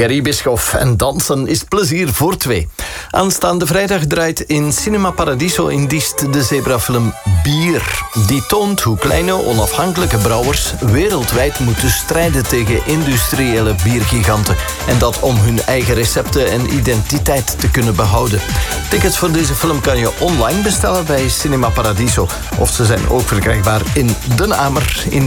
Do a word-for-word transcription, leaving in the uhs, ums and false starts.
Gerry Bischoff en dansen is plezier voor twee. Aanstaande vrijdag draait in Cinema Paradiso in Diest de zebrafilm Bier. Die toont hoe kleine onafhankelijke brouwers wereldwijd moeten strijden tegen industriële biergiganten. En dat om hun eigen recepten en identiteit te kunnen behouden. Tickets voor deze film kan je online bestellen bij Cinema Paradiso. Of ze zijn ook verkrijgbaar in Den Amer in